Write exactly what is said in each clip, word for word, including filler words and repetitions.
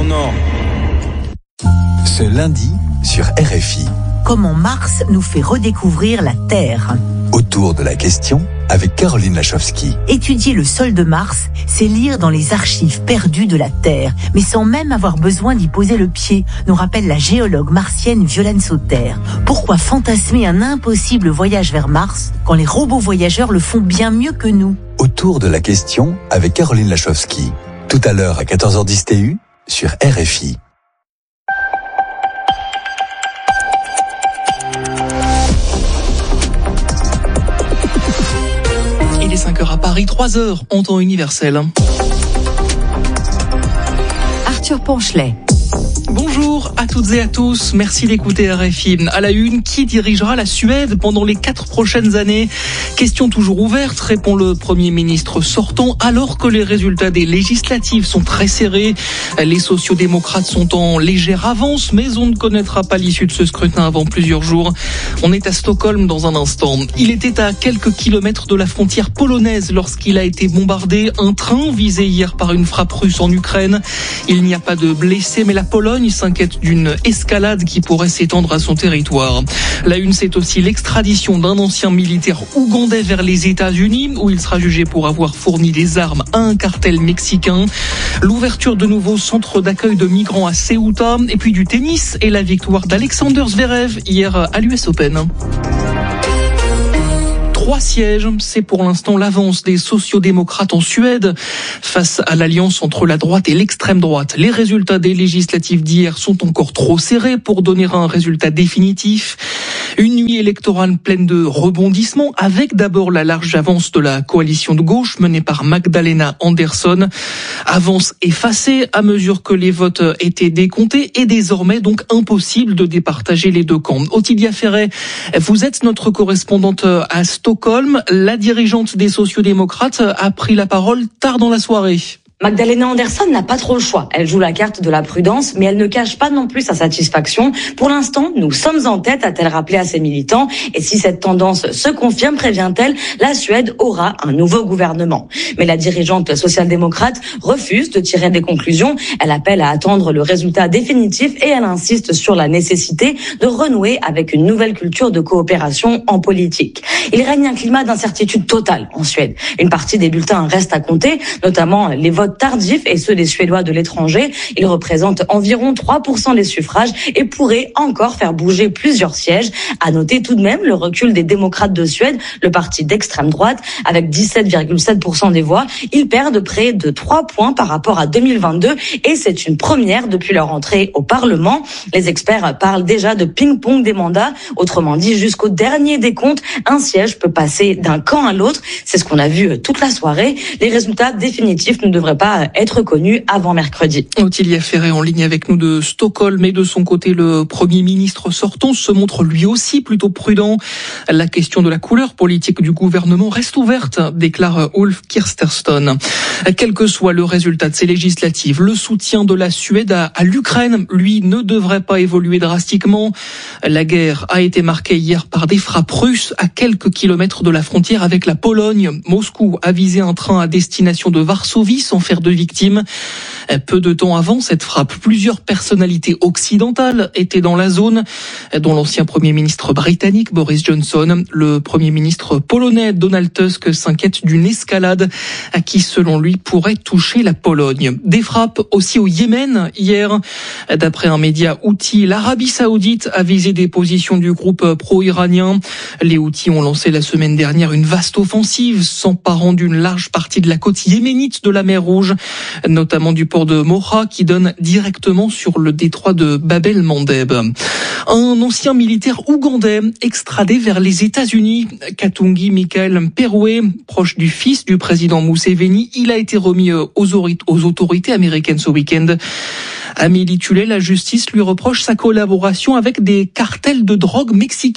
Oh non. Ce lundi sur R F I. Comment Mars nous fait redécouvrir la Terre. Autour de la question avec Caroline Lachowski. Étudier le sol de Mars, c'est lire dans les archives perdues de la Terre, mais sans même avoir besoin d'y poser le pied, nous rappelle la géologue martienne Violaine Sauter. Pourquoi fantasmer un impossible voyage vers Mars quand les robots voyageurs le font bien mieux que nous? Autour de la question avec Caroline Lachowski. Tout à l'heure à quatorze heures dix T U sur R F I. Il est cinq heures à Paris, trois heures en temps universel. Arthur Ponchelet. Bonjour à toutes et à tous, merci d'écouter R F I. À la une, qui dirigera la Suède pendant les quatre prochaines années? Question toujours ouverte, répond le Premier ministre sortant, alors que les résultats des législatives sont très serrés. Les sociodémocrates sont en légère avance, mais on ne connaîtra pas l'issue de ce scrutin avant plusieurs jours. On est à Stockholm dans un instant. Il était à quelques kilomètres de la frontière polonaise lorsqu'il a été bombardé. Un train visé hier par une frappe russe en Ukraine. Il n'y a pas de blessés, mais la Pologne s'inquiète d'une escalade qui pourrait s'étendre à son territoire. La une, c'est aussi l'extradition d'un ancien militaire ougandais vers les États-Unis, où il sera jugé pour avoir fourni des armes à un cartel mexicain. L'ouverture de nouveaux centres d'accueil de migrants à Ceuta, et puis du tennis et la victoire d'Alexander Zverev hier à l'U S Open. Trois sièges, c'est pour l'instant l'avance des sociodémocrates en Suède face à l'alliance entre la droite et l'extrême droite. Les résultats des législatives d'hier sont encore trop serrés pour donner un résultat définitif. Une nuit électorale pleine de rebondissements, avec d'abord la large avance de la coalition de gauche menée par Magdalena Andersson. Avance effacée à mesure que les votes étaient décomptés et désormais donc impossible de départager les deux camps. Ottilia Ferret, vous êtes notre correspondante à Stockholm. La dirigeante des sociodémocrates a pris la parole tard dans la soirée. Magdalena Andersson n'a pas trop le choix. Elle joue la carte de la prudence, mais elle ne cache pas non plus sa satisfaction. Pour l'instant, nous sommes en tête, a-t-elle rappelé à ses militants. Et si cette tendance se confirme, prévient-elle, la Suède aura un nouveau gouvernement. Mais la dirigeante social-démocrate refuse de tirer des conclusions. Elle appelle à attendre le résultat définitif et elle insiste sur la nécessité de renouer avec une nouvelle culture de coopération en politique. Il règne un climat d'incertitude totale en Suède. Une partie des bulletins reste à compter, notamment les votes tardifs et ceux des Suédois de l'étranger. Ils représentent environ trois pour cent des suffrages et pourraient encore faire bouger plusieurs sièges. À noter tout de même le recul des démocrates de Suède, le parti d'extrême droite, avec dix-sept virgule sept pour cent des voix. Ils perdent près de trois points par rapport à deux mille vingt-deux et c'est une première depuis leur entrée au Parlement. Les experts parlent déjà de ping-pong des mandats. Autrement dit, jusqu'au dernier décompte, un siège peut passer d'un camp à l'autre. C'est ce qu'on a vu toute la soirée. Les résultats définitifs ne devraient pas être connu avant mercredi. Ottilia Ferret en ligne avec nous de Stockholm, et de son côté, le Premier ministre sortant se montre lui aussi plutôt prudent. La question de la couleur politique du gouvernement reste ouverte, déclare Ulf Kristersson. Quel que soit le résultat de ces législatives, le soutien de la Suède à, à l'Ukraine, lui, ne devrait pas évoluer drastiquement. La guerre a été marquée hier par des frappes russes à quelques kilomètres de la frontière avec la Pologne. Moscou a visé un train à destination de Varsovie sans faire de victimes. Peu de temps avant cette frappe, plusieurs personnalités occidentales étaient dans la zone, dont l'ancien Premier ministre britannique Boris Johnson. Le Premier ministre polonais Donald Tusk s'inquiète d'une escalade qui, selon lui, pourrait toucher la Pologne. Des frappes aussi au Yémen hier. D'après un média houthi, l'Arabie saoudite a visé des positions du groupe pro-iranien. Les Houthis ont lancé la semaine dernière une vaste offensive s'emparant d'une large partie de la côte yéménite de la mer Rouge, notamment du port de Moha qui donne directement sur le détroit de Bab el-Mandeb. Un ancien militaire ougandais extradé vers les États-Unis, Katungi Michael Mperoué, proche du fils du président Museveni, il a été remis aux, aux autorités américaines ce week-end. Amélie Tullet, la justice lui reproche sa collaboration avec des cartels de drogue mexicains.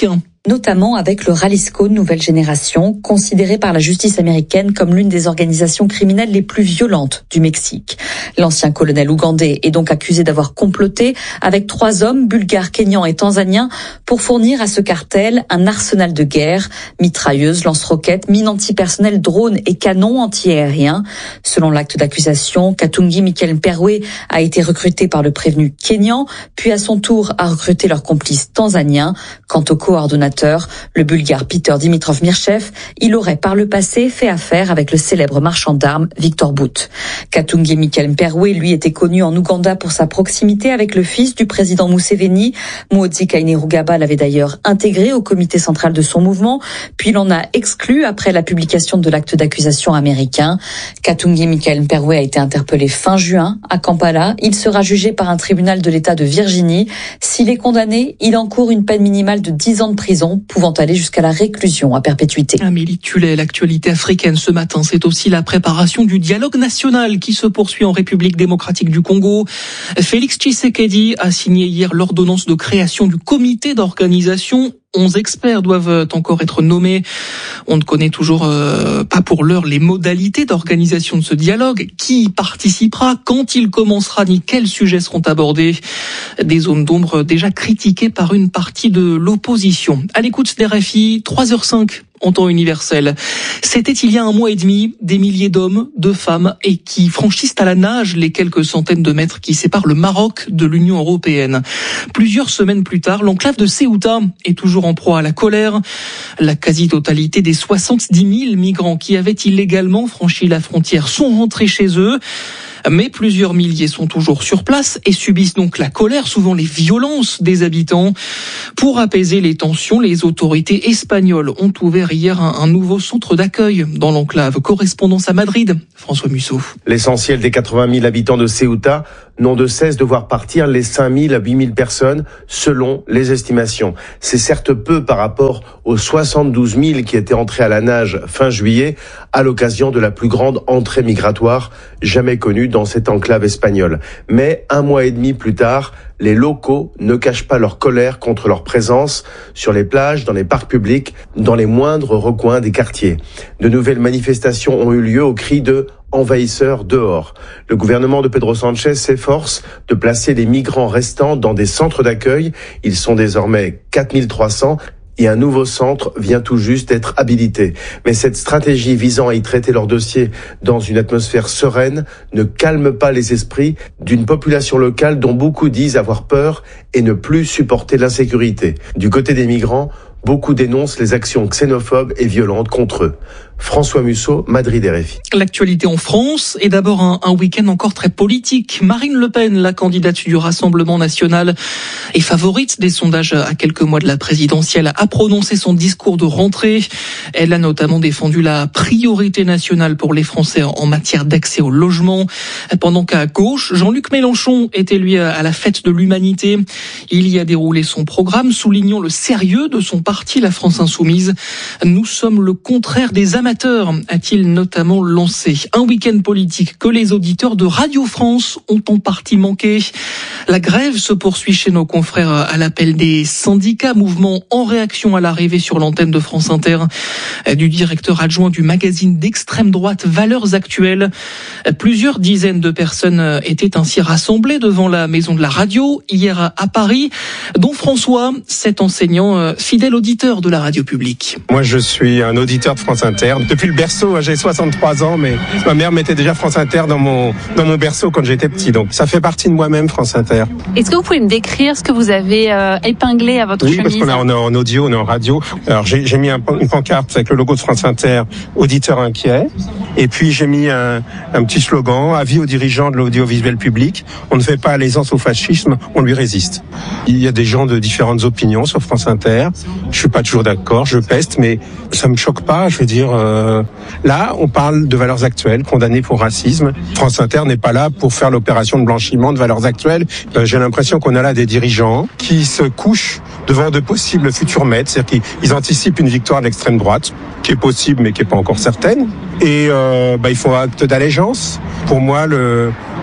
notamment avec le Jalisco Nouvelle Génération, considéré par la justice américaine comme l'une des organisations criminelles les plus violentes du Mexique. L'ancien colonel ougandais est donc accusé d'avoir comploté avec trois hommes, bulgares, kenyans et tanzaniens, pour fournir à ce cartel un arsenal de guerre, mitrailleuses, lance-roquettes, mines antipersonnelles, drones et canons anti-aériens. Selon l'acte d'accusation, Katungi Michael Mperwe a été recruté par le prévenu kényan, puis à son tour a recruté leur complice tanzanien. Quant au coordonnateur, le bulgare Peter Dimitrov Mirchev, il aurait par le passé fait affaire avec le célèbre marchand d'armes Victor Bout. Katungi Michael Mperwe, lui, était connu en Ouganda pour sa proximité avec le fils du président Museveni. Muhoozi Kainerugaba l'avait d'ailleurs intégré au comité central de son mouvement, puis l'en a exclu après la publication de l'acte d'accusation américain. Katungi Michael Mperwe a été interpellé fin juin à Kampala. Il sera jugé par un tribunal de l'État de Virginie. S'il est condamné, il encourt une peine minimale de dix ans de prison, pouvant aller jusqu'à la réclusion à perpétuité. Amélie Tullet, l'actualité africaine ce matin, c'est aussi la préparation du dialogue national qui se poursuit en République démocratique du Congo. Félix Tshisekedi a signé hier l'ordonnance de création du comité d'organisation. Onze experts doivent encore être nommés. On ne connaît toujours euh, pas pour l'heure les modalités d'organisation de ce dialogue. Qui y participera, quand il commencera, ni quels sujets seront abordés. Des zones d'ombre déjà critiquées par une partie de l'opposition. À l'écoute des R F I, trois heures cinq. En temps universel. C'était il y a un mois et demi, des milliers d'hommes, de femmes et qui franchissent à la nage les quelques centaines de mètres qui séparent le Maroc de l'Union européenne. Plusieurs semaines plus tard, l'enclave de Ceuta est toujours en proie à la colère. La quasi-totalité des soixante-dix mille migrants qui avaient illégalement franchi la frontière sont rentrés chez eux. Mais plusieurs milliers sont toujours sur place et subissent donc la colère, souvent les violences des habitants. Pour apaiser les tensions, les autorités espagnoles ont ouvert hier un, un nouveau centre d'accueil dans l'enclave. Correspondance à Madrid, François Musso. L'essentiel des quatre-vingt mille habitants de Ceuta n'ont de cesse de voir partir les cinq mille à huit mille personnes selon les estimations. C'est certes peu par rapport aux soixante-douze mille qui étaient entrés à la nage fin juillet à l'occasion de la plus grande entrée migratoire jamais connue dans cette enclave espagnole. Mais un mois et demi plus tard, les locaux ne cachent pas leur colère contre leur présence sur les plages, dans les parcs publics, dans les moindres recoins des quartiers. De nouvelles manifestations ont eu lieu au cri de « envahisseurs dehors ». Le gouvernement de Pedro Sanchez s'efforce de placer les migrants restants dans des centres d'accueil. Ils sont désormais quatre mille trois cents. Et un nouveau centre vient tout juste d'être habilité. Mais cette stratégie visant à y traiter leur dossier dans une atmosphère sereine ne calme pas les esprits d'une population locale dont beaucoup disent avoir peur et ne plus supporter l'insécurité. Du côté des migrants, beaucoup dénoncent les actions xénophobes et violentes contre eux. François Musso, Madrid R F I. L'actualité en France est d'abord un, un week-end encore très politique. Marine Le Pen, la candidate du Rassemblement national, est favorite des sondages à quelques mois de la présidentielle, a prononcé son discours de rentrée. Elle a notamment défendu la priorité nationale pour les Français en matière d'accès au logement. Pendant qu'à gauche, Jean-Luc Mélenchon était lui à la fête de l'humanité. Il y a déroulé son programme, soulignant le sérieux de son parti, la France Insoumise. Nous sommes le contraire des amateurs, a-t-il notamment lancé. Un week-end politique que les auditeurs de Radio France ont en partie manqué. La grève se poursuit chez nos confrères à l'appel des syndicats, mouvement en réaction à l'arrivée sur l'antenne de France Inter du directeur adjoint du magazine d'extrême droite Valeurs Actuelles. Plusieurs dizaines de personnes étaient ainsi rassemblées devant la maison de la radio hier à Paris, dont François, cet enseignant fidèle auditeur de la radio publique. Moi, je suis un auditeur de France Inter. Depuis le berceau, j'ai soixante-trois ans, mais ma mère mettait déjà France Inter dans mon, dans mon berceau quand j'étais petit. Donc, ça fait partie de moi-même, France Inter. Est-ce que vous pouvez me décrire ce que vous avez euh, épinglé à votre oui, chemise? Oui, parce qu'on est en, en audio, on est en radio. Alors, j'ai, j'ai mis un, une pancarte avec le logo de France Inter, auditeur inquiet. Et puis, j'ai mis un, un petit slogan, avis aux dirigeants de l'audiovisuel public. On ne fait pas allégeance au fascisme, on lui résiste. Il y a des gens de différentes opinions sur France Inter. Je suis pas toujours d'accord, je peste, mais ça me choque pas. Je veux dire, euh, là, on parle de Valeurs Actuelles, condamnées pour racisme. France Inter n'est pas là pour faire l'opération de blanchiment de Valeurs Actuelles. Euh, j'ai l'impression qu'on a là des dirigeants qui se couchent devant de possibles futurs maîtres, c'est-à-dire qu'ils anticipent une victoire de l'extrême droite, qui est possible mais qui est pas encore certaine. Et euh, bah, ils font acte d'allégeance. Pour moi, le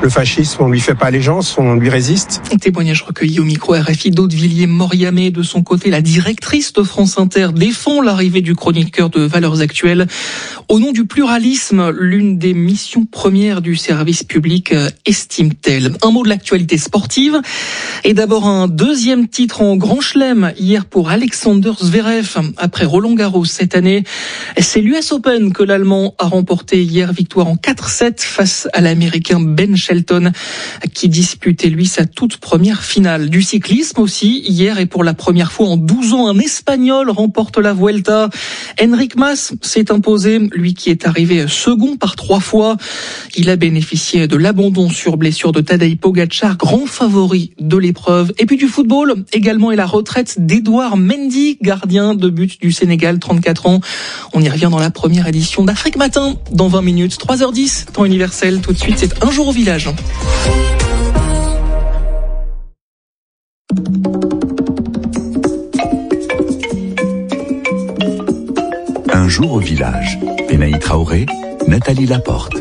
le fascisme, on lui fait pas allégeance, on lui résiste. Témoignage recueilli au micro R F I d'Audevilliers Moriamé. De son côté, la directrice de France Inter défend l'arrivée du chroniqueur de Valeurs Actuelles. Au nom du pluralisme, l'une des missions premières du service public, estime-t-elle. Un mot de l'actualité sportive. Et d'abord un deuxième titre en Grand Chelem hier pour Alexander Zverev. Après Roland-Garros cette année, c'est l'U S Open que l'Allemand a remporté hier. Victoire en quatre sept face à l'Américain Ben Shelton qui disputait lui sa toute première finale. Du cyclisme aussi hier et pour la première fois en douze ans, un Espagnol remporte la Vuelta. Enric Mas s'est imposé, lui qui est arrivé second par trois fois. Il a bénéficié de l'abandon sur blessure de Tadej Pogačar, grand favori de l'épreuve. Et puis du football également et la retraite d'Edouard Mendy, gardien de but du Sénégal, trente-quatre ans. On y revient dans la première édition d'Afrique Matin dans vingt minutes, trois heures dix, temps universel. Tout de suite, c'est Un jour au village. Un jour au village. Benaï Traoré, Nathalie Laporte.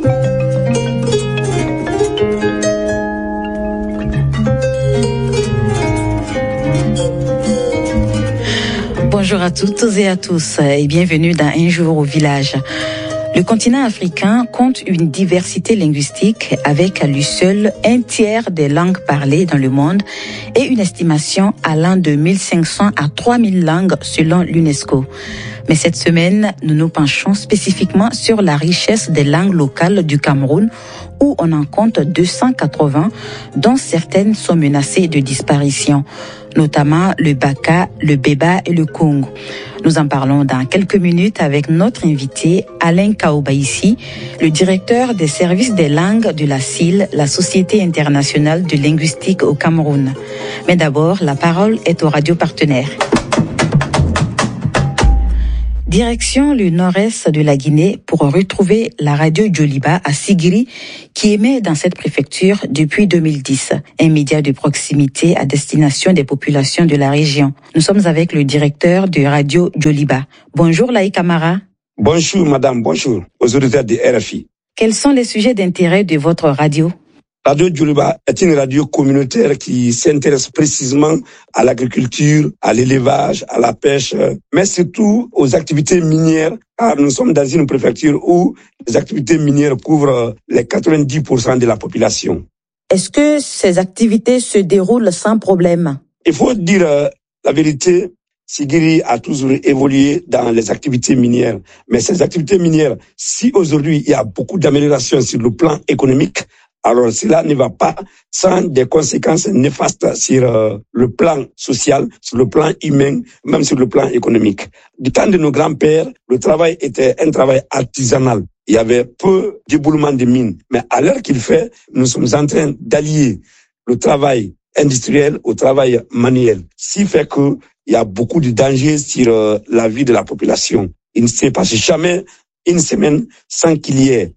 Bonjour à toutes et à tous et bienvenue dans Un jour au village. Le continent africain compte une diversité linguistique avec à lui seul un tiers des langues parlées dans le monde et une estimation allant de mille cinq cents à trois mille langues selon l'UNESCO. Mais cette semaine, nous nous penchons spécifiquement sur la richesse des langues locales du Cameroun où on en compte deux cent quatre-vingts, dont certaines sont menacées de disparition, notamment le Baka, le Beba et le Kong. Nous en parlons dans quelques minutes avec notre invité Alain Kaobaïsi, le directeur des services des langues de la S I L, la Société internationale de linguistique au Cameroun. Mais d'abord, la parole est aux radios partenaires. Direction le nord-est de la Guinée pour retrouver la radio Djoliba à Sigiri qui émet dans cette préfecture depuis deux mille dix, un média de proximité à destination des populations de la région. Nous sommes avec le directeur de radio Djoliba. Bonjour Laï Camara. Bonjour madame, bonjour aux auditeurs de R F I. Quels sont les sujets d'intérêt de votre radio? Radio Djoliba est une radio communautaire qui s'intéresse précisément à l'agriculture, à l'élevage, à la pêche, mais surtout aux activités minières, car nous sommes dans une préfecture où les activités minières couvrent les quatre-vingt-dix pour cent de la population. Est-ce que ces activités se déroulent sans problème? Il faut dire euh, la vérité, Sigiri a toujours évolué dans les activités minières. Mais ces activités minières, si aujourd'hui il y a beaucoup d'améliorations sur le plan économique, alors cela ne va pas sans des conséquences néfastes sur euh, le plan social, sur le plan humain, même sur le plan économique. Du temps de nos grands-pères, le travail était un travail artisanal. Il y avait peu d'éboulements de mines. Mais à l'heure qu'il fait, nous sommes en train d'allier le travail industriel au travail manuel. Ce qui fait qu'il y a beaucoup de dangers sur euh, la vie de la population. Il ne se passe jamais une semaine sans qu'il y ait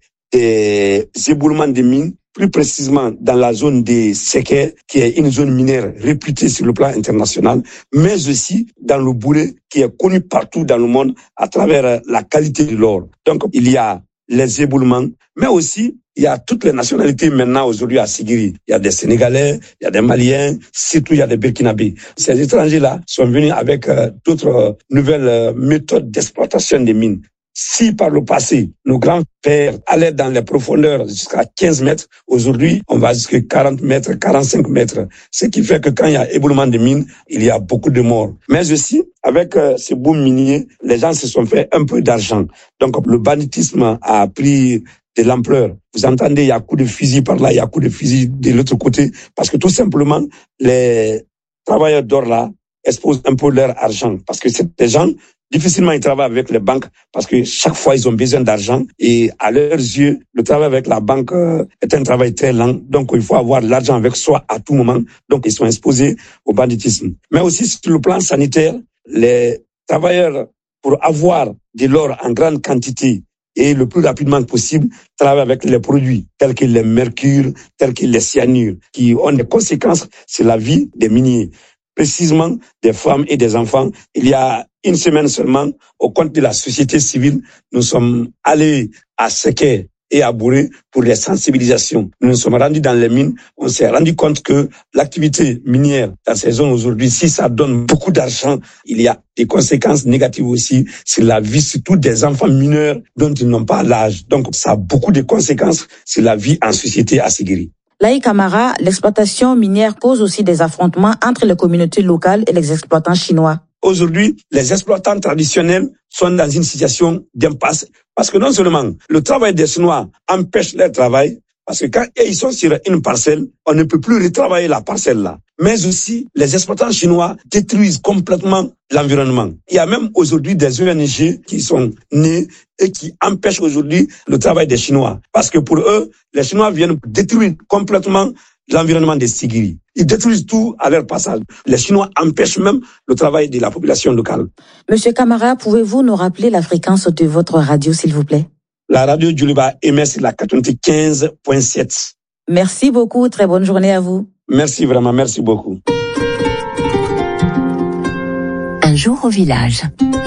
des éboulements de mines, plus précisément dans la zone des Séquais, qui est une zone minière réputée sur le plan international, mais aussi dans le Bouré, qui est connu partout dans le monde à travers la qualité de l'or. Donc, il y a les éboulements, mais aussi, il y a toutes les nationalités maintenant aujourd'hui à Sigiri. Il y a des Sénégalais, il y a des Maliens, surtout il y a des Burkinabés. Ces étrangers-là sont venus avec euh, d'autres euh, nouvelles euh, méthodes d'exploitation des mines. Si par le passé, nos grands-pères allaient dans les profondeurs jusqu'à quinze mètres, aujourd'hui, on va jusqu'à quarante mètres, quarante-cinq mètres. Ce qui fait que quand il y a éboulement de mines, il y a beaucoup de morts. Mais aussi, avec euh, ces boom miniers, les gens se sont fait un peu d'argent. Donc, le banditisme a pris de l'ampleur. Vous entendez, il y a coup de fusil par là, il y a coup de fusil de l'autre côté, parce que tout simplement, les travailleurs d'or là exposent un peu leur argent, parce que c'est des gens, difficilement ils travaillent avec les banques, parce que chaque fois ils ont besoin d'argent, et à leurs yeux, le travail avec la banque euh, est un travail très lent, donc il faut avoir l'argent avec soi à tout moment, donc ils sont exposés au banditisme. Mais aussi sur le plan sanitaire, les travailleurs, pour avoir de l'or en grande quantité, et le plus rapidement possible, travailler avec les produits tels que les mercures, tels que les cyanures, qui ont des conséquences sur la vie des miniers, précisément des femmes et des enfants. Il y a une semaine seulement, au compte de la société civile, nous sommes allés à Séquais et à Bouré pour les sensibilisations. Nous nous sommes rendus dans les mines, on s'est rendu compte que l'activité minière dans ces zones aujourd'hui, si ça donne beaucoup d'argent, il y a des conséquences négatives aussi sur la vie, surtout des enfants mineurs dont ils n'ont pas l'âge. Donc ça a beaucoup de conséquences sur la vie en société à Sigiri. Laï Camara, l'exploitation minière cause aussi des affrontements entre les communautés locales et les exploitants chinois. Aujourd'hui, les exploitants traditionnels sont dans une situation d'impasse parce que non seulement le travail des Chinois empêche leur travail, parce que quand ils sont sur une parcelle, on ne peut plus retravailler la parcelle là. Mais aussi, les exploitants chinois détruisent complètement l'environnement. Il y a même aujourd'hui des O N G qui sont nés et qui empêchent aujourd'hui le travail des Chinois. Parce que pour eux, les Chinois viennent détruire complètement l'environnement des Sigiri. Ils détruisent tout à leur passage. Les Chinois empêchent même le travail de la population locale. Monsieur Camara, pouvez-vous nous rappeler la fréquence de votre radio, s'il vous plaît? La radio Djoliba émet sur la quatre-vingt-quinze virgule sept. Merci beaucoup, très bonne journée à vous. Merci vraiment, merci beaucoup. Un jour au village.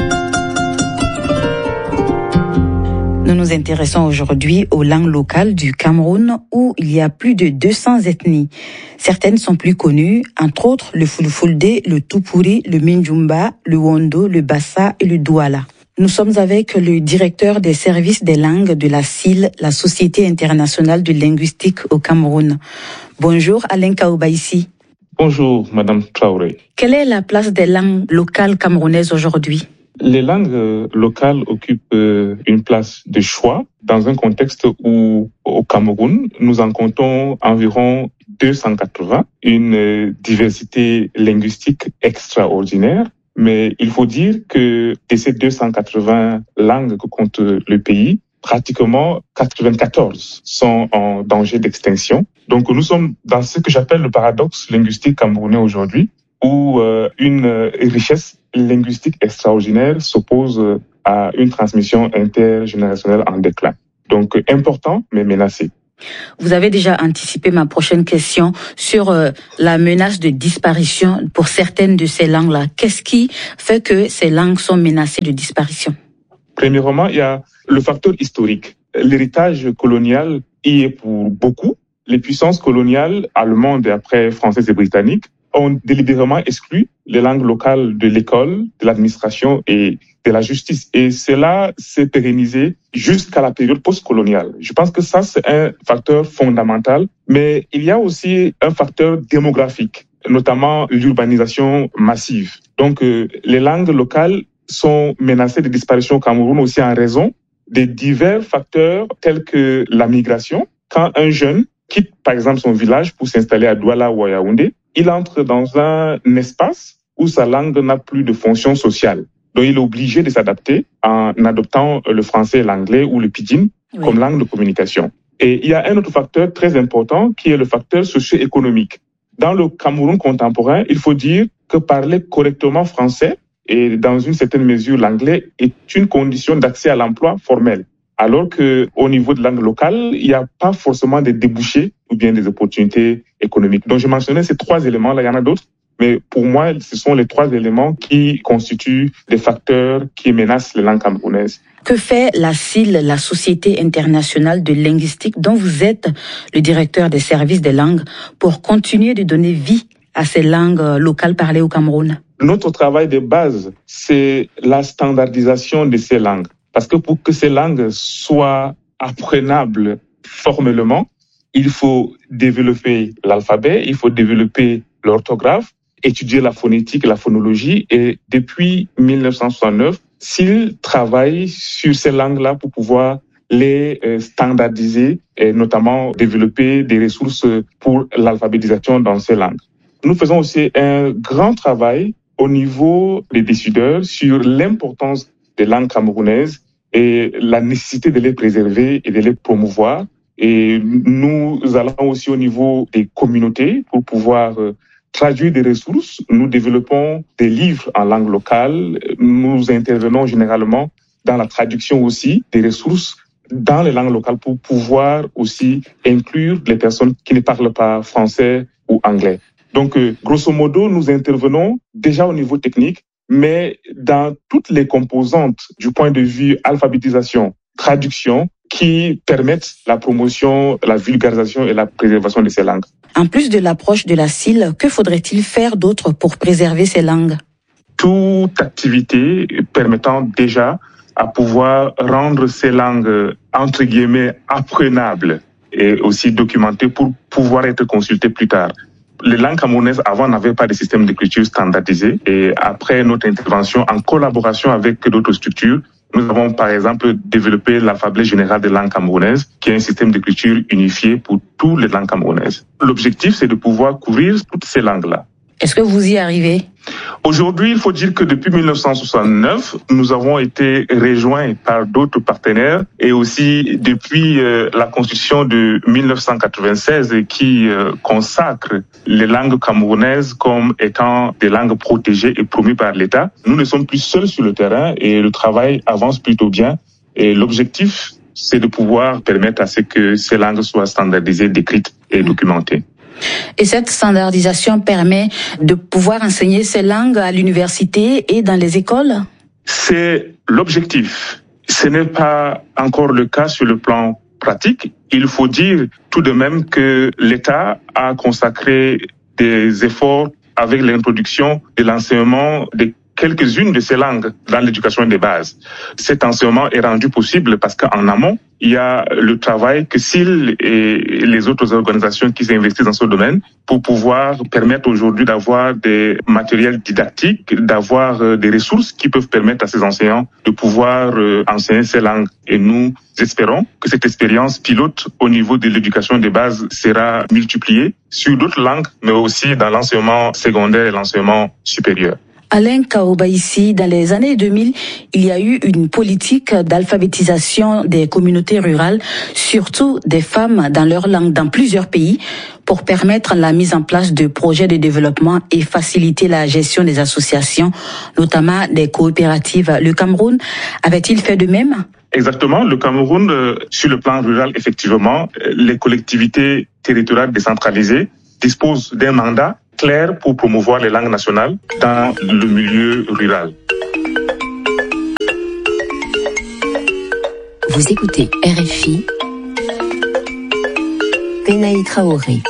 Nous nous intéressons aujourd'hui aux langues locales du Cameroun où il y a plus de deux cents ethnies. Certaines sont plus connues, entre autres le Fulfulde, le Tupuri, le Minjumba, le Wondo, le Bassa et le Douala. Nous sommes avec le directeur des services des langues de la S I L, la Société internationale de linguistique au Cameroun. Bonjour Alain Kaoubaïsi. Bonjour Madame Traoré. Quelle est la place des langues locales camerounaises aujourd'hui? Les langues locales occupent une place de choix dans un contexte où, au Cameroun, nous en comptons environ deux cent quatre-vingts, une diversité linguistique extraordinaire. Mais il faut dire que de ces deux cent quatre-vingts langues que compte le pays, pratiquement quatre-vingt-quatorze sont en danger d'extinction. Donc nous sommes dans ce que j'appelle le paradoxe linguistique camerounais aujourd'hui, où euh, une richesse linguistique extraordinaire s'oppose à une transmission intergénérationnelle en déclin. Donc important, mais menacé. Vous avez déjà anticipé ma prochaine question sur euh, la menace de disparition pour certaines de ces langues-là. Qu'est-ce qui fait que ces langues sont menacées de disparition? Premièrement, il y a le facteur historique. L'héritage colonial y est pour beaucoup. Les puissances coloniales allemandes et après françaises et britanniques ont délibérément exclu les langues locales de l'école, de l'administration et de la justice. Et cela s'est pérennisé jusqu'à la période postcoloniale. Je pense que ça, c'est un facteur fondamental. Mais il y a aussi un facteur démographique, notamment l'urbanisation massive. Donc, euh, les langues locales sont menacées de disparition au Cameroun aussi en raison des divers facteurs tels que la migration. Quand un jeune quitte, par exemple, son village pour s'installer à Douala ou à Yaoundé, il entre dans un espace où sa langue n'a plus de fonction sociale. Donc, il est obligé de s'adapter en adoptant le français et l'anglais ou le pidgin oui. comme langue de communication. Et il y a un autre facteur très important qui est le facteur socio-économique. Dans le Cameroun contemporain, il faut dire que parler correctement français et dans une certaine mesure l'anglais est une condition d'accès à l'emploi formel. Alors que au niveau de langue locale, il n'y a pas forcément des débouchés ou bien des opportunités économiques. Donc, je mentionnais ces trois éléments-là, il y en a d'autres. Mais pour moi, ce sont les trois éléments qui constituent des facteurs qui menacent les langues camerounaises. Que fait la S I L, la Société internationale de linguistique, dont vous êtes le directeur des services des langues, pour continuer de donner vie à ces langues locales parlées au Cameroun? Notre travail de base, c'est la standardisation de ces langues. Parce que pour que ces langues soient apprenables formellement, il faut développer l'alphabet, il faut développer l'orthographe, étudier la phonétique, la phonologie. Et depuis mille neuf cent soixante-neuf, S I L travaille sur ces langues-là pour pouvoir les standardiser et notamment développer des ressources pour l'alphabétisation dans ces langues. Nous faisons aussi un grand travail au niveau des décideurs sur l'importance des langues camerounaises et la nécessité de les préserver et de les promouvoir. Et nous allons aussi au niveau des communautés pour pouvoir traduire des ressources. Nous développons des livres en langue locale. Nous intervenons généralement dans la traduction aussi des ressources dans les langues locales pour pouvoir aussi inclure les personnes qui ne parlent pas français ou anglais. Donc, grosso modo, nous intervenons déjà au niveau technique, mais dans toutes les composantes du point de vue alphabétisation, traduction qui permettent la promotion, la vulgarisation et la préservation de ces langues. En plus de l'approche de la S I L, que faudrait-il faire d'autre pour préserver ces langues? Toute activité permettant déjà à pouvoir rendre ces langues, entre guillemets, apprenables et aussi documentées pour pouvoir être consultées plus tard. Les langues camerounaises, avant, n'avaient pas de système d'écriture standardisé. Et après notre intervention, en collaboration avec d'autres structures, nous avons par exemple développé l'alphabet général des langues camerounaises, qui est un système d'écriture unifié pour toutes les langues camerounaises. L'objectif, c'est de pouvoir couvrir toutes ces langues-là. Est-ce que vous y arrivez? Aujourd'hui, il faut dire que depuis mille neuf cent soixante-neuf, nous avons été rejoints par d'autres partenaires et aussi depuis euh, la Constitution de mille neuf cent quatre-vingt-seize qui euh, consacre les langues camerounaises comme étant des langues protégées et promues par l'État. Nous ne sommes plus seuls sur le terrain et le travail avance plutôt bien. Et l'objectif, c'est de pouvoir permettre à ce que ces langues soient standardisées, décrites et documentées. Et cette standardisation permet de pouvoir enseigner ces langues à l'université et dans les écoles? C'est l'objectif. Ce n'est pas encore le cas sur le plan pratique. Il faut dire tout de même que l'État a consacré des efforts avec l'introduction de l'enseignement des quelques-unes de ces langues dans l'éducation des bases. Cet enseignement est rendu possible parce qu'en amont, il y a le travail que S I L et les autres organisations qui s'investissent dans ce domaine pour pouvoir permettre aujourd'hui d'avoir des matériels didactiques, d'avoir des ressources qui peuvent permettre à ces enseignants de pouvoir enseigner ces langues. Et nous espérons que cette expérience pilote au niveau de l'éducation des bases sera multipliée sur d'autres langues, mais aussi dans l'enseignement secondaire et l'enseignement supérieur. Alain Kaobaïsi, dans les années deux mille, il y a eu une politique d'alphabétisation des communautés rurales, surtout des femmes dans leur langue dans plusieurs pays, pour permettre la mise en place de projets de développement et faciliter la gestion des associations, notamment des coopératives. Le Cameroun avait-il fait de même? Exactement. Le Cameroun, euh, sur le plan rural, effectivement, les collectivités territoriales décentralisées disposent d'un mandat clair pour promouvoir les langues nationales dans le milieu rural. Vous écoutez R F I, Benaï Traoré.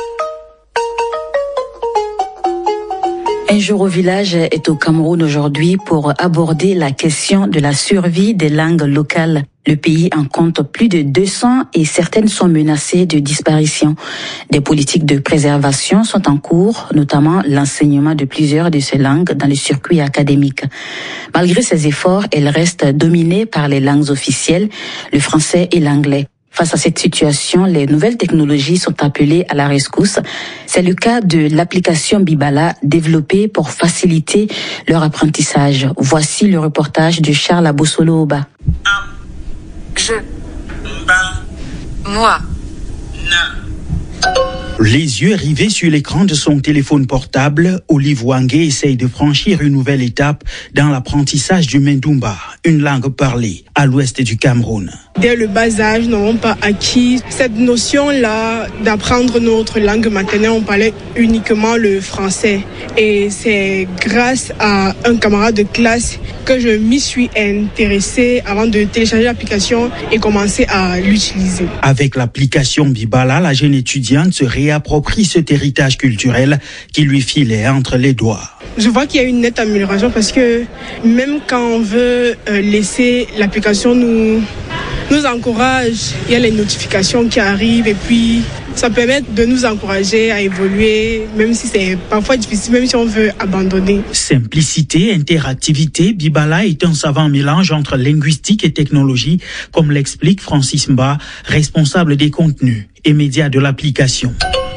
Un jour au village est au Cameroun aujourd'hui pour aborder la question de la survie des langues locales. Le pays en compte plus de deux cents et certaines sont menacées de disparition. Des politiques de préservation sont en cours, notamment l'enseignement de plusieurs de ces langues dans le circuit académique. Malgré ces efforts, elles restent dominées par les langues officielles, le français et l'anglais. Face à cette situation, les nouvelles technologies sont appelées à la rescousse. C'est le cas de l'application Bibala développée pour faciliter leur apprentissage. Voici le reportage de Charles Abossolo-Oba. Je, ba, moi, na. Les yeux rivés sur l'écran de son téléphone portable, Olive Wangé essaye de franchir une nouvelle étape dans l'apprentissage du Mendumba, une langue parlée à l'ouest du Cameroun. Dès le bas âge, nous n'avons pas acquis cette notion-là d'apprendre notre langue maternelle. On parlait uniquement le français. Et c'est grâce à un camarade de classe que je m'y suis intéressée avant de télécharger l'application et commencer à l'utiliser. Avec l'application Bibala, la jeune étudiante se réapproprie cet héritage culturel qui lui filait entre les doigts. Je vois qu'il y a une nette amélioration parce que même quand on veut laisser l'application nous, nous encourage, il y a les notifications qui arrivent et puis ça permet de nous encourager à évoluer, même si c'est parfois difficile, même si on veut abandonner. Simplicité, interactivité, Bibala est un savant mélange entre linguistique et technologie, comme l'explique Francis Mba, responsable des contenus et médias de l'application.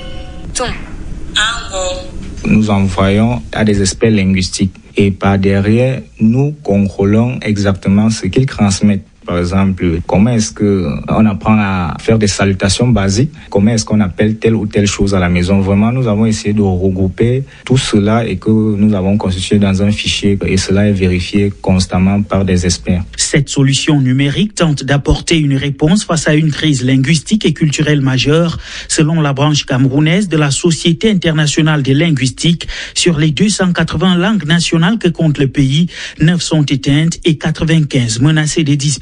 Nous envoyons à des experts linguistiques et par derrière, nous contrôlons exactement ce qu'ils transmettent. Par exemple, comment est-ce que on apprend à faire des salutations basiques? Comment est-ce qu'on appelle telle ou telle chose à la maison? Vraiment, nous avons essayé de regrouper tout cela et que nous avons constitué dans un fichier et cela est vérifié constamment par des experts. Cette solution numérique tente d'apporter une réponse face à une crise linguistique et culturelle majeure, selon la branche camerounaise de la Société internationale des linguistiques. Sur les deux cent quatre-vingts langues nationales que compte le pays, neuf sont éteintes et quatre-vingt-quinze menacées de disparition.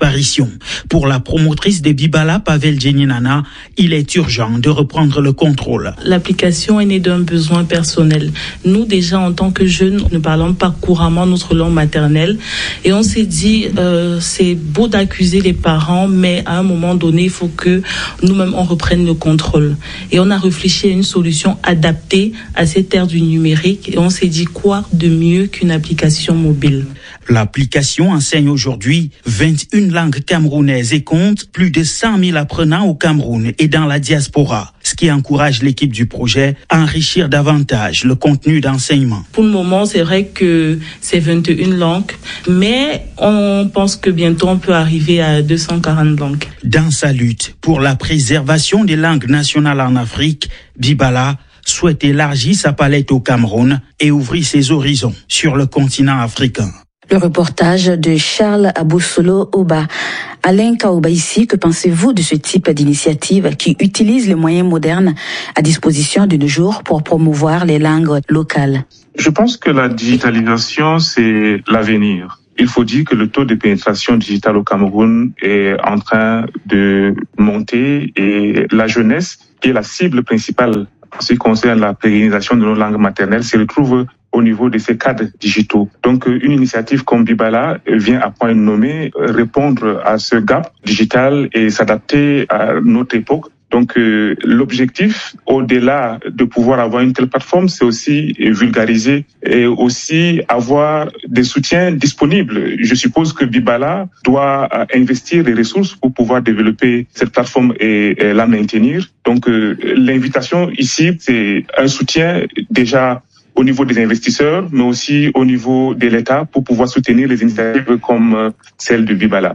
disparition. Pour la promotrice de Bibala, Pavel Djeninana, il est urgent de reprendre le contrôle. L'application est née d'un besoin personnel. Nous, déjà, en tant que jeunes, ne parlons pas couramment notre langue maternelle. Et on s'est dit, euh, c'est beau d'accuser les parents, mais à un moment donné, il faut que nous-mêmes, on reprenne le contrôle. Et on a réfléchi à une solution adaptée à cette ère du numérique. Et on s'est dit, quoi de mieux qu'une application mobile? L'application enseigne aujourd'hui vingt et une langues camerounaises et compte plus de cent mille apprenants au Cameroun et dans la diaspora, ce qui encourage l'équipe du projet à enrichir davantage le contenu d'enseignement. Pour le moment, c'est vrai que c'est vingt et une langues, mais on pense que bientôt on peut arriver à deux cent quarante langues. Dans sa lutte pour la préservation des langues nationales en Afrique, Bibala souhaite élargir sa palette au Cameroun et ouvrir ses horizons sur le continent africain. Le reportage de Charles Aboussolo Oba. Alain Kaoubaïsi, que pensez-vous de ce type d'initiative qui utilise les moyens modernes à disposition de nos jours pour promouvoir les langues locales? Je pense que la digitalisation, c'est l'avenir. Il faut dire que le taux de pénétration digitale au Cameroun est en train de monter et la jeunesse, qui est la cible principale en ce qui concerne la pérennisation de nos langues maternelles, se retrouve au niveau de ces cadres digitaux. Donc, une initiative comme Bibala vient à point nommé répondre à ce gap digital et s'adapter à notre époque. Donc, euh, l'objectif, au-delà de pouvoir avoir une telle plateforme, c'est aussi vulgariser et aussi avoir des soutiens disponibles. Je suppose que Bibala doit investir des ressources pour pouvoir développer cette plateforme et, et la maintenir. Donc, euh, l'invitation ici, c'est un soutien déjà au niveau des investisseurs, mais aussi au niveau de l'État pour pouvoir soutenir les initiatives comme celle de Bibala.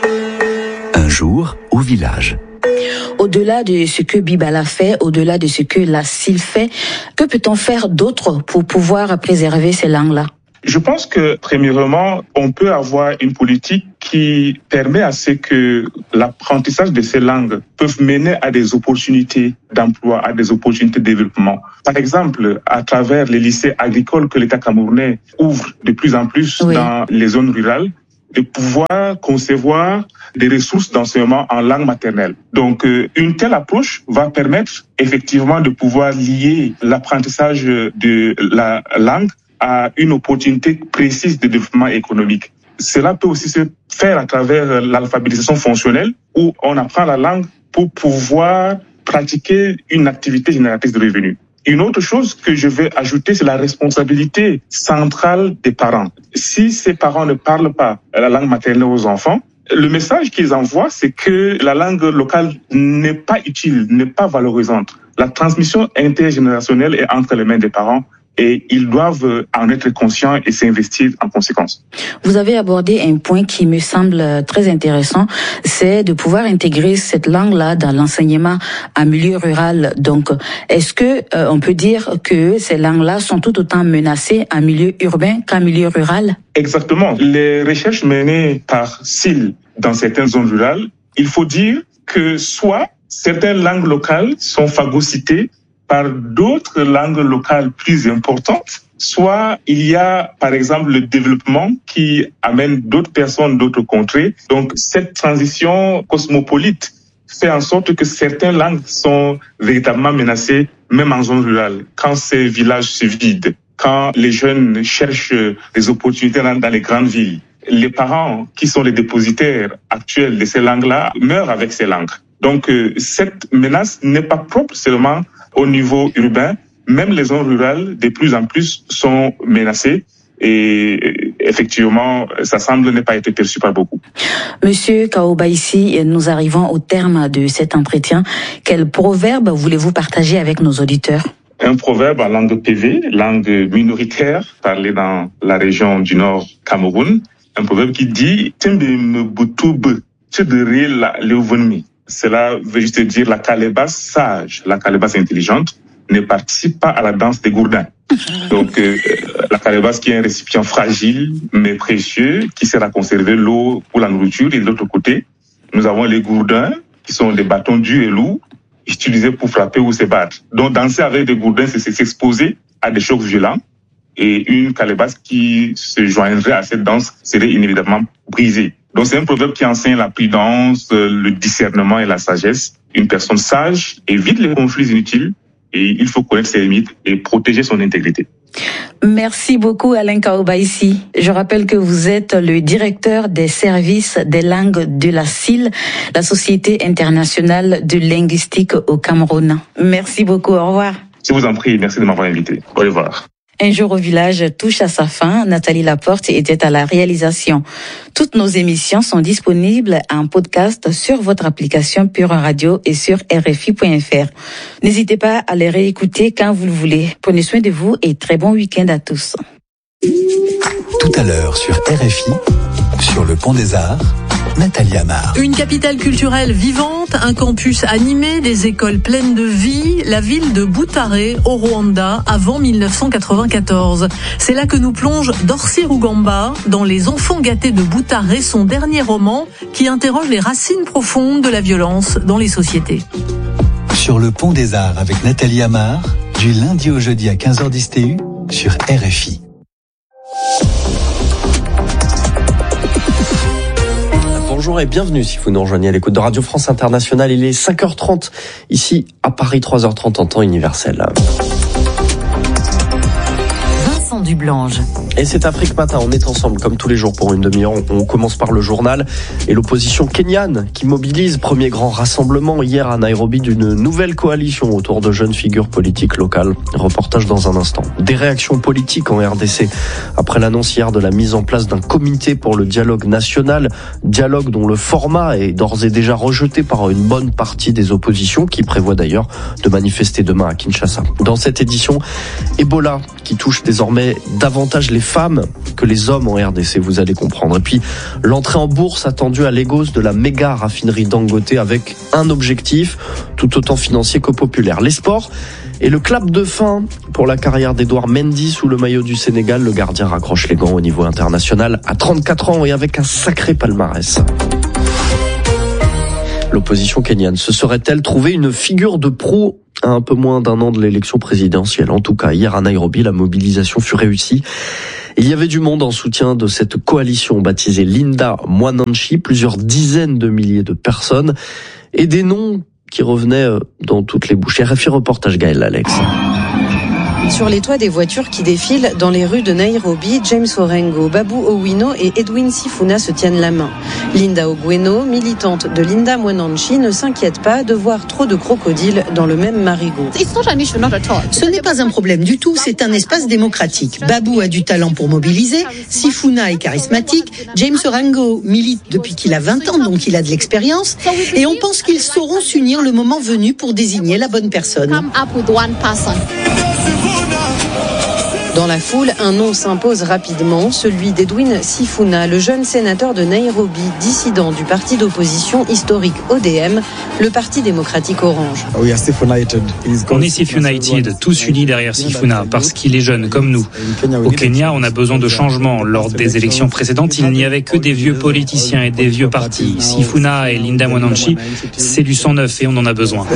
Un jour au village. Au-delà de ce que Bibala fait, au-delà de ce que la C I L fait, que peut-on faire d'autre pour pouvoir préserver ces langues-là? Je pense que, premièrement, on peut avoir une politique qui permet à ce que l'apprentissage de ces langues peuvent mener à des opportunités d'emploi, à des opportunités de développement. Par exemple, à travers les lycées agricoles que l'État camerounais ouvre de plus en plus oui. dans les zones rurales, de pouvoir concevoir des ressources d'enseignement en langue maternelle. Donc, euh, une telle approche va permettre effectivement de pouvoir lier l'apprentissage de la langue à une opportunité précise de développement économique. Cela peut aussi se faire à travers l'alphabétisation fonctionnelle où on apprend la langue pour pouvoir pratiquer une activité génératrice de revenus. Une autre chose que je vais ajouter, c'est la responsabilité centrale des parents. Si ces parents ne parlent pas la langue maternelle aux enfants, le message qu'ils envoient, c'est que la langue locale n'est pas utile, n'est pas valorisante. La transmission intergénérationnelle est entre les mains des parents et ils doivent en être conscients et s'investir en conséquence. Vous avez abordé un point qui me semble très intéressant, c'est de pouvoir intégrer cette langue-là dans l'enseignement en milieu rural. Donc, est-ce que euh, on peut dire que ces langues-là sont tout autant menacées en milieu urbain qu'en milieu rural? Exactement. Les recherches menées par C I L dans certaines zones rurales, il faut dire que soit certaines langues locales sont phagocytées par d'autres langues locales plus importantes, soit il y a, par exemple, le développement qui amène d'autres personnes d'autres contrées. Donc, cette transition cosmopolite fait en sorte que certaines langues sont véritablement menacées, même en zone rurale, quand ces villages se vident, quand les jeunes cherchent des opportunités dans, dans les grandes villes. Les parents, qui sont les dépositaires actuels de ces langues-là, meurent avec ces langues. Donc, euh, cette menace n'est pas propre seulement au niveau urbain, même les zones rurales, de plus en plus, sont menacées. Et effectivement, ça semble ne pas être perçu par beaucoup. Monsieur Kaoubaïsi, nous arrivons au terme de cet entretien. Quel proverbe voulez-vous partager avec nos auditeurs? Un proverbe en langue P V, langue minoritaire, parlé dans la région du Nord Cameroun. Un proverbe qui dit « Cela veut juste dire la calebasse sage, la calebasse intelligente ne participe pas à la danse des gourdins. Donc, euh, la calebasse qui est un récipient fragile mais précieux qui sert à conserver l'eau ou la nourriture. Et de l'autre côté, nous avons les gourdins qui sont des bâtons durs et lourds utilisés pour frapper ou se battre. Donc, danser avec des gourdins, c'est s'exposer à des chocs violents. Et une calebasse qui se joindrait à cette danse serait inévitablement brisée. Donc c'est un proverbe qui enseigne la prudence, le discernement et la sagesse. Une personne sage évite les conflits inutiles et il faut connaître ses limites et protéger son intégrité. Merci beaucoup Alain Kaobaïsi. Je rappelle que vous êtes le directeur des services des langues de la S I L, la Société internationale de linguistique au Cameroun. Merci beaucoup, au revoir. Je vous en prie, merci de m'avoir invité. Au revoir. Un jour au village touche à sa fin. Nathalie Laporte était à la réalisation. Toutes nos émissions sont disponibles en podcast sur votre application Pure Radio et sur R F I point F R. N'hésitez pas à les réécouter quand vous le voulez. Prenez soin de vous et très bon week-end à tous. Tout à l'heure sur R F I, sur le Pont des Arts, Nathalie Amar. Une capitale culturelle vivante, un campus animé, des écoles pleines de vie, la ville de Butare au Rwanda avant mille neuf cent quatre-vingt-quatorze. C'est là que nous plonge Dorcy Rugamba dans Les Enfants gâtés de Butare, son dernier roman qui interroge les racines profondes de la violence dans les sociétés. Sur le Pont des Arts avec Nathalie Amar, du lundi au jeudi à quinze heures dix T U sur R F I. Bonjour et bienvenue si vous nous rejoignez à l'écoute de Radio France Internationale. Il est cinq heures trente ici à Paris, trois heures trente en temps universel. Vincent Dublange. Et c'est Afrique Matin, on est ensemble comme tous les jours pour une demi-heure. On commence par le journal et l'opposition kenyane qui mobilise. Premier grand rassemblement hier à Nairobi d'une nouvelle coalition autour de jeunes figures politiques locales. Reportage dans un instant. Des réactions politiques en R D C après l'annonce hier de la mise en place d'un comité pour le dialogue national. Dialogue dont le format est d'ores et déjà rejeté par une bonne partie des oppositions qui prévoit d'ailleurs de manifester demain à Kinshasa. Dans cette édition, Ebola qui touche désormais davantage les femmes que les hommes en R D C, vous allez comprendre. Et puis, l'entrée en bourse attendue à Lagos de la méga raffinerie Dangote avec un objectif tout autant financier que populaire. Les sports et le clap de fin pour la carrière d'Edouard Mendy sous le maillot du Sénégal. Le gardien raccroche les gants au niveau international à trente-quatre ans et avec un sacré palmarès. L'opposition kenyane se serait-elle trouvé une figure de proue à un peu moins d'un an de l'élection présidentielle? En tout cas, hier à Nairobi, la mobilisation fut réussie. Il y avait du monde en soutien de cette coalition baptisée Linda Mwananchi, plusieurs dizaines de milliers de personnes et des noms qui revenaient dans toutes les bouches. R F I reportage Gaël Alex. Sur les toits des voitures qui défilent dans les rues de Nairobi, James Orengo, Babu Owino et Edwin Sifuna se tiennent la main. Linda Ogweno, militante de Linda Mwananchi, ne s'inquiète pas de voir trop de crocodiles dans le même marigot. Ce n'est pas un problème du tout, c'est un espace démocratique. Babu a du talent pour mobiliser, Sifuna est charismatique, James Orengo milite depuis qu'il a vingt ans, donc il a de l'expérience, et on pense qu'ils sauront s'unir le moment venu pour désigner la bonne personne. Dans la foule, un nom s'impose rapidement, celui d'Edwin Sifuna, le jeune sénateur de Nairobi, dissident du parti d'opposition historique O D M, le Parti démocratique orange. On est Sifuna United, tous unis derrière Sifuna, parce qu'il est jeune comme nous. Au Kenya, on a besoin de changements. Lors des élections précédentes, il n'y avait que des vieux politiciens et des vieux partis. Sifuna et Linda Mwananchi, c'est du sang neuf et on en a besoin.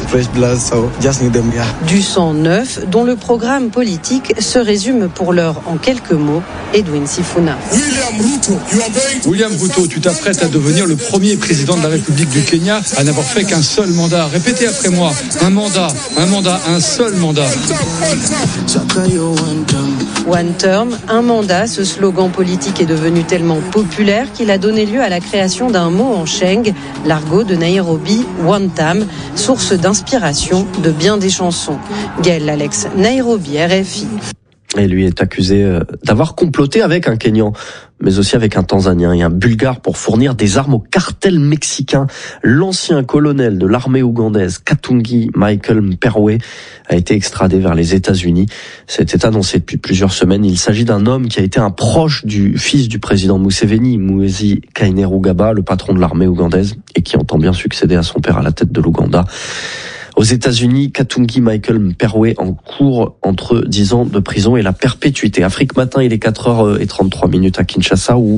Du sang neuf, dont le programme politique serait résume pour l'heure en quelques mots Edwin Sifuna. William Ruto, tu t'apprêtes à devenir le premier président de la République du Kenya à n'avoir fait qu'un seul mandat. Répétez après moi, un mandat, un mandat, un seul mandat. One term, un mandat, ce slogan politique est devenu tellement populaire qu'il a donné lieu à la création d'un mot en sheng, l'argot de Nairobi, one tam, source d'inspiration de bien des chansons. Gaël Alex, Nairobi, R F I. Et lui est accusé d'avoir comploté avec un Kenyan, mais aussi avec un Tanzanien et un Bulgare pour fournir des armes au cartel mexicain. L'ancien colonel de l'armée ougandaise, Katungi Michael Mperwe, a été extradé vers les États-Unis. C'était annoncé depuis plusieurs semaines. Il s'agit d'un homme qui a été un proche du fils du président Museveni, Muhoozi Kainerugaba, le patron de l'armée ougandaise, et qui entend bien succéder à son père à la tête de l'Ouganda. Aux États-Unis, Katungi Michael Mperwe en cours entre dix ans de prison et la perpétuité. Afrique Matin, il est quatre heures trente-trois minutes à Kinshasa où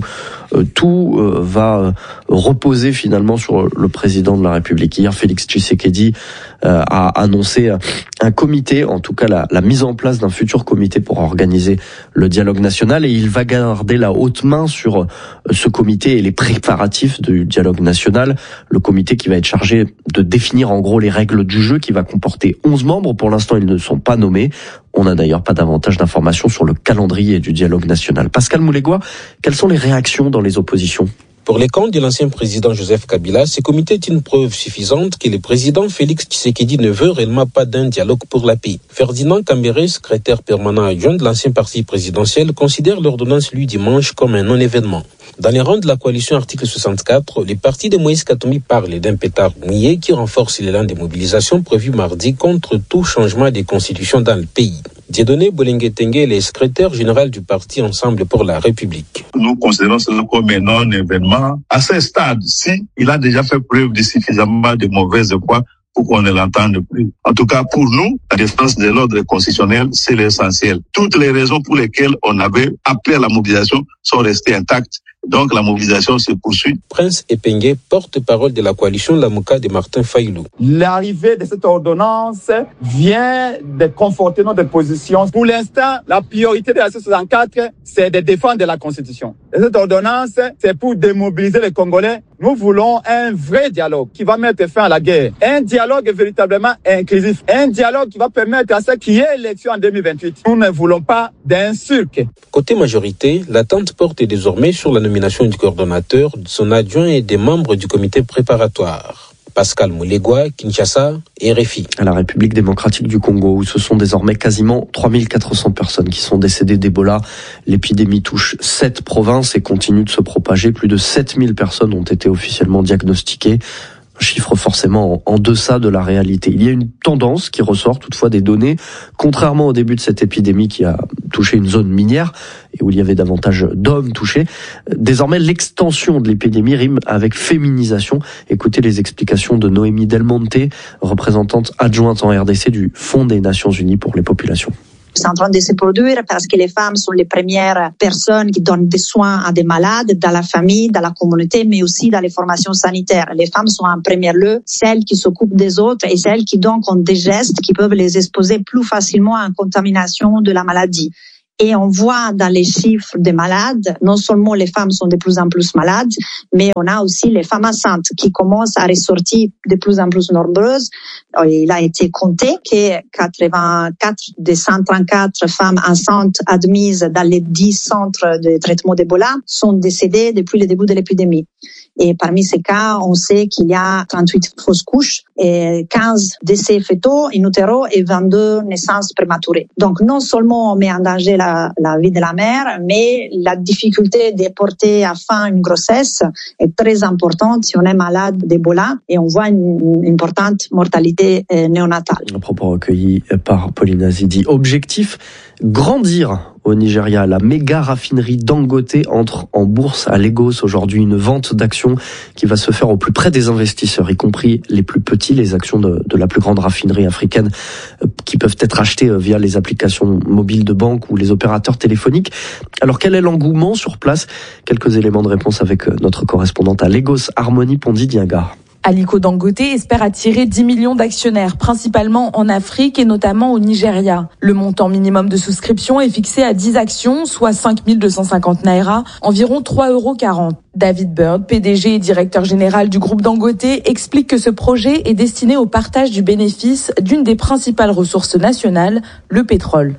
euh, tout euh, va euh, reposer finalement sur le président de la République. Hier, Félix Tshisekedi euh, a annoncé un comité, en tout cas la, la mise en place d'un futur comité pour organiser le dialogue national, et il va garder la haute main sur euh, ce comité et les préparatifs du dialogue national. Le comité qui va être chargé de définir en gros les règles du jeu, qui va comporter onze membres. Pour l'instant, ils ne sont pas nommés. On n'a d'ailleurs pas davantage d'informations sur le calendrier du dialogue national. Pascal Moulégois, quelles sont les réactions dans les oppositions ? Pour les camps de l'ancien président Joseph Kabila, ce comité est une preuve suffisante que le président Félix Tshisekedi ne veut réellement pas d'un dialogue pour la paix. Ferdinand Kambere, secrétaire permanent adjoint de l'ancien parti présidentiel, considère l'ordonnance lui dimanche comme un non-événement. Dans les rangs de la coalition article soixante-quatre, les partis de Moïse Katumbi parlent d'un pétard mouillé qui renforce l'élan de mobilisation prévu mardi contre tout changement des constitutions dans le pays. Dieudonné Bolengue-Tengue est le secrétaire général du parti Ensemble pour la République. Nous considérons cela comme un non-événement. À ce stade-ci, il a déjà fait preuve de suffisamment de mauvaise foi pour qu'on ne l'entende plus. En tout cas, pour nous, la défense de l'ordre constitutionnel, c'est l'essentiel. Toutes les raisons pour lesquelles on avait appelé à la mobilisation sont restées intactes. Donc la mobilisation se poursuit. Prince Epengue, porte-parole de la coalition Lamuka de Martin Fayulu. L'arrivée de cette ordonnance vient de conforter notre position. Pour l'instant, la priorité de la C soixante-quatre, c'est de défendre la Constitution. Et cette ordonnance, c'est pour démobiliser les Congolais. Nous voulons un vrai dialogue qui va mettre fin à la guerre. Un dialogue véritablement inclusif. Un dialogue qui va permettre à ce qu'il y ait élection en deux mille vingt-huit. Nous ne voulons pas d'un cirque. Côté majorité, l'attente porte désormais sur la nomination du coordonnateur, de son adjoint et des membres du comité préparatoire. Pascal Moulégois, Kinshasa, R F I. À la République démocratique du Congo, où ce sont désormais quasiment trois mille quatre cents personnes qui sont décédées d'Ebola. L'épidémie touche sept provinces et continue de se propager. Plus de sept mille personnes ont été officiellement diagnostiquées. Un chiffre forcément en deçà de la réalité. Il y a une tendance qui ressort toutefois des données. Contrairement au début de cette épidémie qui a touché une zone minière et où il y avait davantage d'hommes touchés, désormais l'extension de l'épidémie rime avec féminisation. Écoutez les explications de Noémie Delmonte, représentante adjointe en R D C du Fonds des Nations Unies pour les populations. C'est en train de se produire parce que les femmes sont les premières personnes qui donnent des soins à des malades dans la famille, dans la communauté, mais aussi dans les formations sanitaires. Les femmes sont en premier lieu celles qui s'occupent des autres et celles qui donc ont des gestes qui peuvent les exposer plus facilement à une contamination de la maladie. Et on voit dans les chiffres des malades, non seulement les femmes sont de plus en plus malades, mais on a aussi les femmes enceintes qui commencent à ressortir de plus en plus nombreuses. Il a été compté que quatre-vingt-quatre des cent trente-quatre femmes enceintes admises dans les dix centres de traitement d'Ebola sont décédées depuis le début de l'épidémie. Et parmi ces cas, on sait qu'il y a trente-huit fausses couches, et quinze décès fœtaux in utero et vingt-deux naissances prématurées. Donc non seulement on met en danger la, la vie de la mère, mais la difficulté de porter à fin une grossesse est très importante si on est malade d'Ebola, et on voit une, une importante mortalité euh, néonatale. Un propos recueilli par Pauline Azidi. Objectif, grandir au Nigeria. La méga raffinerie Dangote entre en bourse à Lagos aujourd'hui. Une vente d'actions qui va se faire au plus près des investisseurs, y compris les plus petits, les actions de, de la plus grande raffinerie africaine euh, qui peuvent être achetées euh, via les applications mobiles de banque ou les opérateurs téléphoniques. Alors quel est l'engouement sur place? Quelques éléments de réponse avec euh, notre correspondante à Lagos, Harmonie Pondi-Diaga. Aliko Dangote espère attirer dix millions d'actionnaires, principalement en Afrique et notamment au Nigeria. Le montant minimum de souscription est fixé à dix actions, soit cinq mille deux cent cinquante naira, environ trois euros quarante. David Bird, P D G et directeur général du groupe Dangote, explique que ce projet est destiné au partage du bénéfice d'une des principales ressources nationales, le pétrole.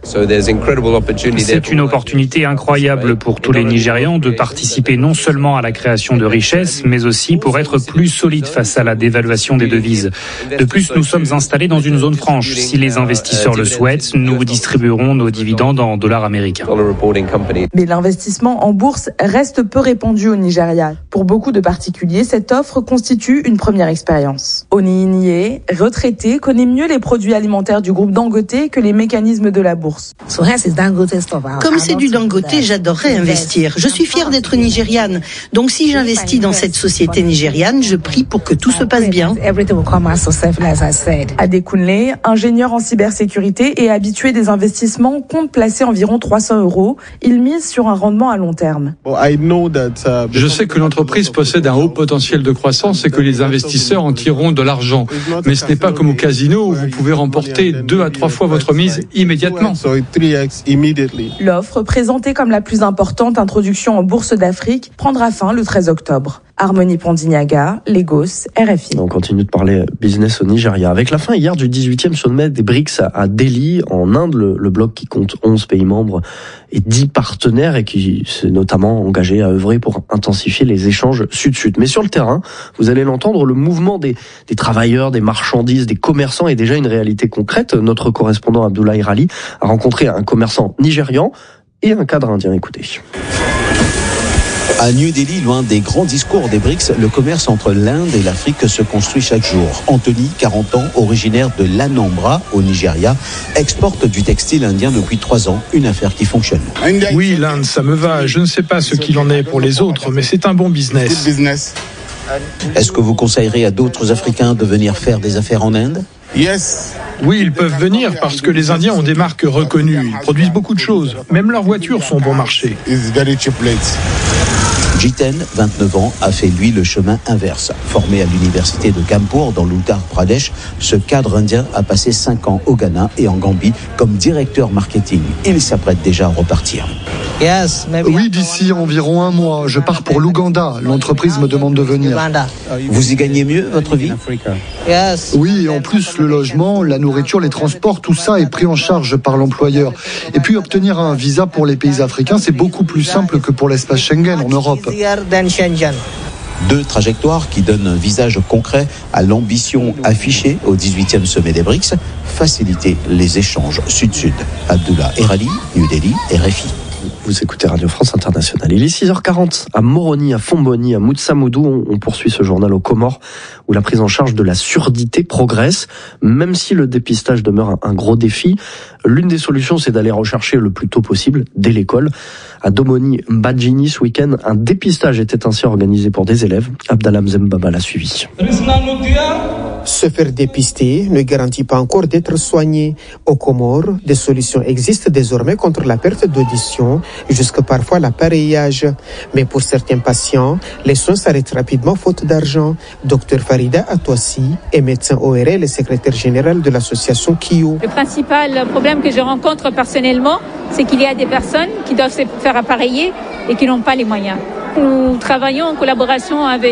C'est une opportunité incroyable pour tous les Nigérians de participer non seulement à la création de richesses, mais aussi pour être plus solides face à la dévaluation des devises. De plus, nous sommes installés dans une zone franche. Si les investisseurs le souhaitent, nous distribuerons nos dividendes en dollars américains. Mais l'investissement en bourse reste peu répandu au Nigeria. Nigeria. Pour beaucoup de particuliers, cette offre constitue une première expérience. Oni Inie, retraité, connaît mieux les produits alimentaires du groupe Dangote que les mécanismes de la bourse. Comme c'est du Dangote, j'adorerais investir. Je suis fière d'être nigériane. Donc si j'investis dans cette société nigériane, je prie pour que tout se passe bien. Adekunle, ingénieur en cybersécurité et habitué des investissements, compte placer environ trois cents euros. Il mise sur un rendement à long terme. Je sais que l'entreprise possède un haut potentiel de croissance et que les investisseurs en tireront de l'argent. Mais ce n'est pas comme au casino où vous pouvez remporter deux à trois fois votre mise immédiatement. L'offre, présentée comme la plus importante introduction en bourse d'Afrique, prendra fin le treize octobre. Harmonie Pandiniaga, Lagos, R F I. On continue de parler business au Nigeria. Avec la fin hier du dix-huitième sommet des BRICS à Delhi, en Inde, le, le bloc qui compte onze pays membres et dix partenaires et qui s'est notamment engagé à œuvrer pour intensifier les échanges sud-sud. Mais sur le terrain, vous allez l'entendre, le mouvement des, des travailleurs, des marchandises, des commerçants est déjà une réalité concrète. Notre correspondant Abdoulaye Rali a rencontré un commerçant nigérian et un cadre indien. Écoutez. À New Delhi, loin des grands discours des BRICS, le commerce entre l'Inde et l'Afrique se construit chaque jour. Anthony, quarante ans, originaire de l'Anambra, au Nigeria, exporte du textile indien depuis trois ans, une affaire qui fonctionne. Oui, l'Inde, ça me va. Je ne sais pas ce qu'il en est pour les autres, mais c'est un bon business. Est-ce que vous conseillerez à d'autres Africains de venir faire des affaires en Inde ? Oui, ils peuvent venir parce que les Indiens ont des marques reconnues. Ils produisent beaucoup de choses. Même leurs voitures sont bon marché. Jiten, vingt-neuf ans, a fait lui le chemin inverse. Formé à l'université de Kanpur dans l'Uttar Pradesh, ce cadre indien a passé cinq ans au Ghana et en Gambie comme directeur marketing. Il s'apprête déjà à repartir. Oui, d'ici environ un mois, je pars pour l'Ouganda. L'entreprise me demande de venir. Vous y gagnez mieux votre vie ? Oui, et en plus le logement, la nourriture, les transports, tout ça est pris en charge par l'employeur. Et puis obtenir un visa pour les pays africains, c'est beaucoup plus simple que pour l'espace Schengen en Europe. Deux trajectoires qui donnent un visage concret à l'ambition affichée au dix-huitième sommet des BRICS, faciliter les échanges sud-sud. Abdullah Erali, New Delhi, R F I. Vous écoutez Radio France Internationale. Il est six heures quarante à Moroni, à Fomboni, à Moutsamoudou. On poursuit ce journal aux Comores où la prise en charge de la surdité progresse. Même si le dépistage demeure un gros défi, l'une des solutions, c'est d'aller rechercher le plus tôt possible, dès l'école. À Domoni Mbadjini, ce week-end, un dépistage était ainsi organisé pour des élèves. Abdallah Mzembaba l'a suivi. Se faire dépister ne garantit pas encore d'être soigné. Aux Comores, des solutions existent désormais contre la perte d'audition, jusque parfois l'appareillage. Mais pour certains patients, les soins s'arrêtent rapidement faute d'argent. Docteur Farida Atouassi est médecin O R L et secrétaire général de l'association Kio. Le principal problème que je rencontre personnellement, c'est qu'il y a des personnes qui doivent se faire appareiller et qui n'ont pas les moyens. Nous travaillons en collaboration avec